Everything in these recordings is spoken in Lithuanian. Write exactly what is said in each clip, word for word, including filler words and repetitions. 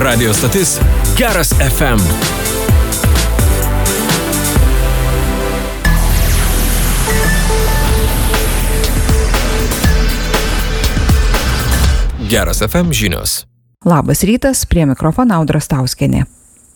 Radio stotis Geras F M. Geras F M žinios. Labas rytas, prie mikrofono Audra Stauskienė.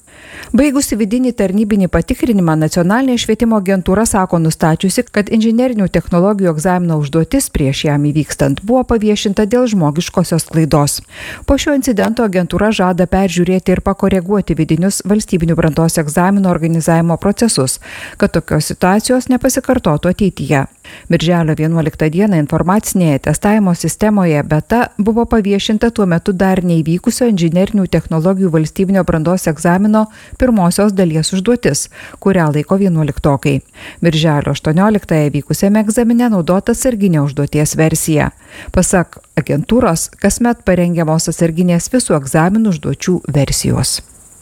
Baigusi vidinį tarnybinį patikrinimą, Nacionalinė švietimo agentūra sako nustačiusi, kad inžinerinių technologijų egzamino užduotis prieš jam įvykstant buvo paviešinta dėl žmogiškosios klaidos. Po šio incidento agentūra žada peržiūrėti ir pakoreguoti vidinius valstybinių brandos egzamino organizavimo procesus, kad tokios situacijos nepasikartotų ateityje. Birželio vienuoliktą dieną informacinėje testavimo sistemoje beta buvo paviešinta tuo metu dar neįvykusio inžinerinių technologijų valstybinio brandos egzamino pirmosios dalies užduotis, kurią laiko vienuoliktokai. Birželio aštuonioliktąją vykusiame egzamine naudota atsarginė užduoties versija. Pasak agentūros, kasmet parengiamos atsarginės visų egzaminų užduočių versijos.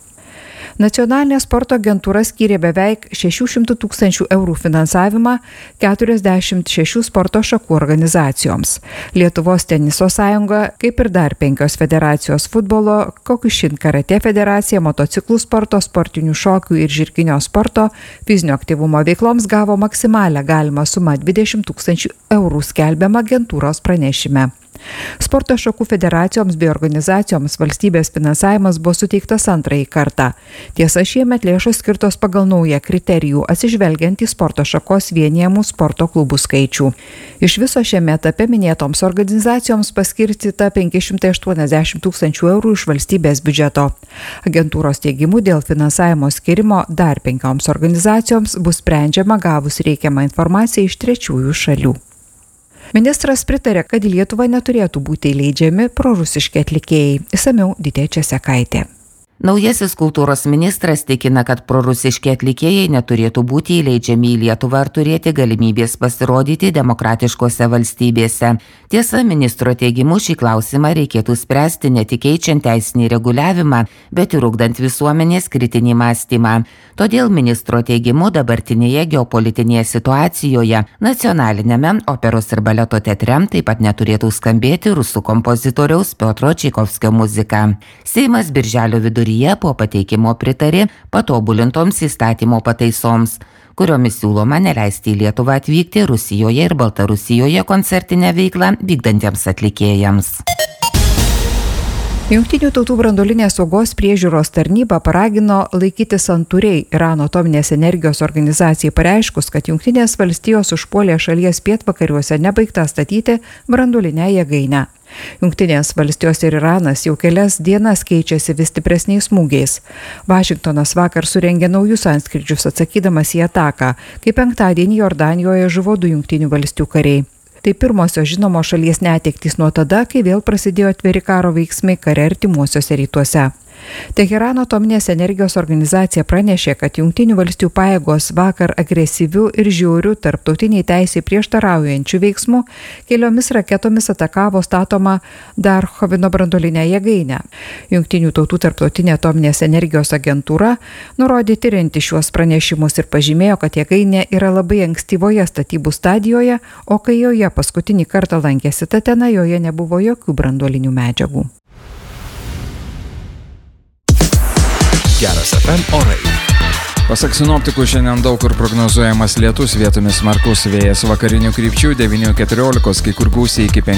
Nacionalinė sporto agentūra skyrė beveik šešių šimtų tūkstančių eurų finansavimą keturiasdešimt šešių sporto šakų organizacijoms. Lietuvos teniso sąjunga, kaip ir dar penkios federacijos futbolo, Kokušin karate federacija, motociklų sporto, sportinių šokių ir žirginio sporto, fizinio aktyvumo veikloms gavo maksimalią galimą sumą dvidešimt tūkstančių eurų, skelbiama agentūros pranešime. Sporto šakų federacijoms bei organizacijoms valstybės finansavimas buvo suteiktas antrąjį kartą. Tiesa, šiemet lėšos skirtos pagal naują kriterijų, atsižvelgiant į sporto šakos vienijamų sporto klubų skaičių. Iš viso šiame etape minėtoms organizacijoms paskirstyta penki šimtai aštuoniasdešimt tūkstančių eurų iš valstybės biudžeto. Agentūros teigimu dėl finansavimo skirimo dar penkioms organizacijoms bus sprendžiama gavus reikiamą informaciją iš trečiųjų šalių. Ministras pritarė, kad į Lietuvą neturėtų būti įleidžiami prorusiški atlikėjai. Išsamiau Ditė Česekaitė. Naujasis kultūros ministras tikina, kad prorusiški atlikėjai neturėtų būti įleidžiami į Lietuvą ar turėti galimybės pasirodyti demokratiškose valstybėse. Tiesa, ministro teigimu šį klausimą reikėtų spręsti ne tik keičiant teisinį reguliavimą, bet ir ugdant visuomenės kritinį mąstymą. Todėl ministro teigimu dabartinėje geopolitinėje situacijoje nacionalinėme operos ir baleto teatre taip pat neturėtų skambėti rusų kompozitoriaus Piotro Čaikovskio muzika. Seimas birželio viduryje po pateikimo pritarė patobulintoms įstatymo pataisoms, kuriomis siūloma neleisti į Lietuvą atvykti Rusijoje ir Baltarusijoje koncertinę veiklą vykdantiems atlikėjams. Jungtinių tautų branduolinės saugos priežiūros tarnyba paragino laikyti santūriai Irano atominės energijos organizacijai pareiškus, kad Jungtinės valstijos užpuolė šalies pietvakariuose nebaigtą statyti branduolinę jėgainę. Jungtinės valstijos ir Iranas jau kelias dienas keičiasi vis stipresniais smūgiais. Vašingtonas vakar surengė naujus antskrydžius atsakydamas į ataką, kai penktadienį Jordanijoje žuvo du Jungtinių valstijų kariai. Tai pirmosios žinomos šalies netektys nuo tada, kai vėl prasidėjo atviri karo veiksmai kare artimuosiuose rytuose. Teherano atominės energijos organizacija pranešė, kad Jungtinių valstijų pajėgos vakar agresyvių ir žiaurių tarptautiniai teisei prieštaraujančių veiksmų keliomis raketomis atakavo statomą Darchovino branduolinę jėgainę. Jungtinių tautų tarptautinė atominės energijos agentūra nurodė tirianti šiuos pranešimus ir pažymėjo, kad jėgainė yra labai ankstyvoje statybų stadijoje, o kai joje paskutinį kartą lankėsi Tatena, joje nebuvo jokių branduolinių medžiagų. Geras F M orai. Pasak sinoptikų, šiandien daug kur prognozuojamas lietus, vietomis smarkus vėjas vakarinių krypčių devynių keturiolikos, kai kur gūsiai iki penkių.